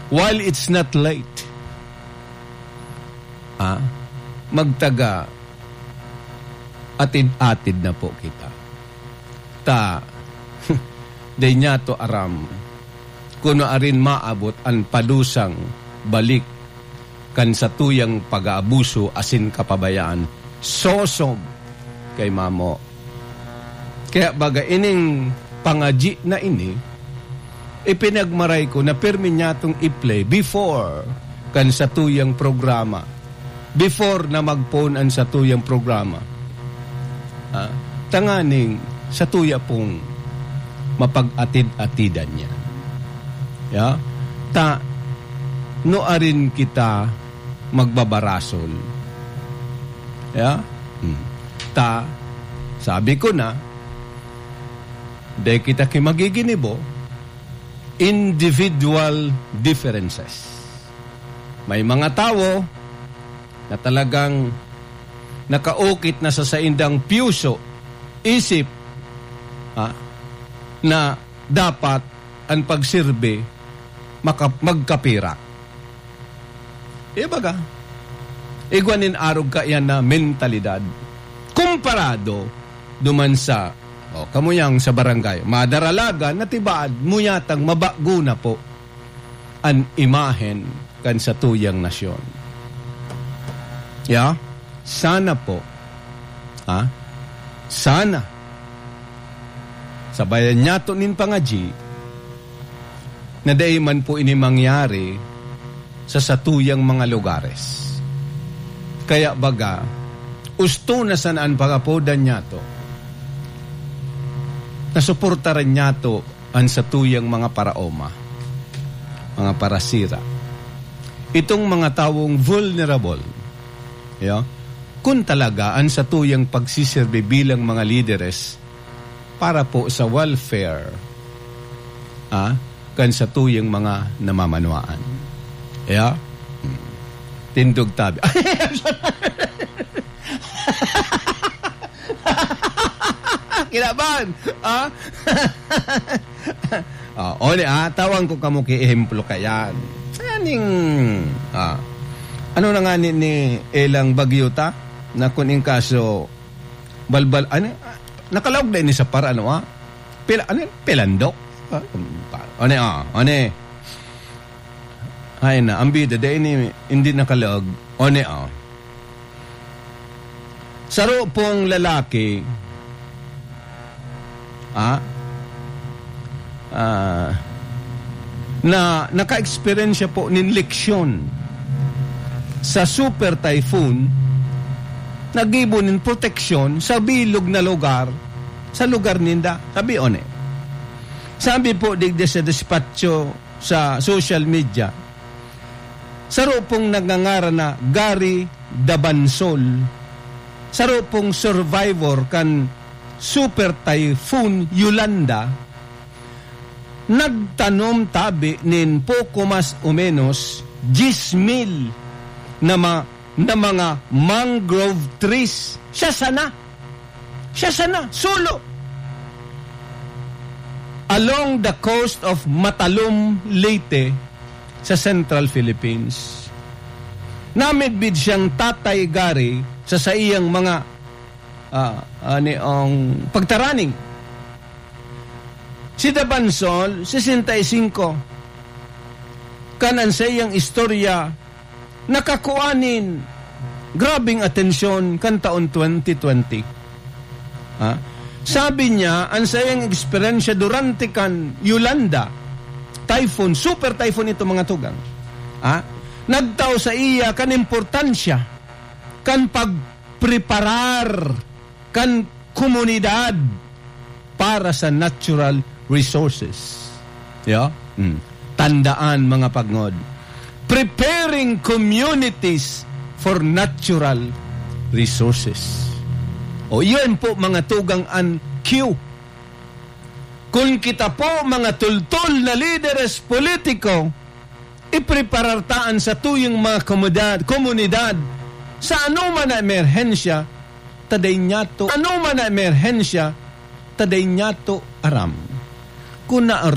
while it's not late, magtaga atid-atid na po kita. Day niya to aram, kuno arin maabot ang padusang balik kan sa tuyang pag-aabuso asin kapabayaan, sosom kay mamo. Kaya baga ining pangaji na ini, ipinagmaray ko na permi niya itong i-play before kan sa tuyang programa. Before na mag-phone sa tuyang programa. Tanganing sa tuya pong mapag-atid-atidan niya. Ya? Noarin kita magbabarasol. Ya? Sabi ko na, dahil kita magiginibo, individual differences. May mga tao na talagang nakaukit na sa saindang piuso, isip, na dapat ang pagsirbe magkapira. Baga, igwanin arog ka yan na mentalidad. Kumparado, duman sa, kamuyang sa barangay, madaralaga na tibaad, muyatang mabago na po ang imahen kan sa tuyang nasyon. Sana po, sana, sabayan niya to nin pangaji, na dahi man po ini mangyari sa satuyang mga lugares. Kaya baga, usto na sanaan pagapodan niya to, nasuportaran niya to ang satuyang mga paraoma, mga parasira. Itong mga tawong vulnerable, kung talaga ang satuyang pagsisirbe bilang mga lideres para po sa welfare kan satuyang mga namamanuan. Tindog tabi. Kinaban! Tawang ko kamo ki-ehemplo kayan. Sayaning, ano na nga ni Elang Bagyuta, na kuning kaso, balbal, nakalawag na ini sa para, pelandok? Ay na, ang bida, dahil hindi nakalawag, saro pong lalaki, na naka-experience po ng leksyon sa super typhoon, nagibo ng proteksyon sa bilog na lugar, sa lugar ninda. Sabi po digde sa dispatcho sa social media, saro pong nagngangara na Gary Dabansol, saro pong survivor kan super typhoon Yolanda, nagtanom tabi nin poco mas o menos 10,000 na mga mangrove trees. Siya sana, solo. Along the coast of Matalom, Leyte, sa Central Philippines. Namidbid siyang Tatay Gary sa iyang mga pagtaraning. Si Dabansol, 65. Kanan sa iyang istorya, nakakuanin grabing atensyon kan taon 2020. Sabi niya, ang sayang eksperyensya durante kan Yolanda typhoon, super typhoon ito mga tugang. Nagtao sa iya kan importansya, kan pagpreparar, kan komunidad para sa natural resources. Tandaan mga pagnod. Preparing communities for natural resources. Yun po mga tugang an Q. Kung kita po mga tultol na lideres politiko, ipreparartaan sa tuyong mga komunidad sa anuman na emerhensya, taday nyato aram. Kuna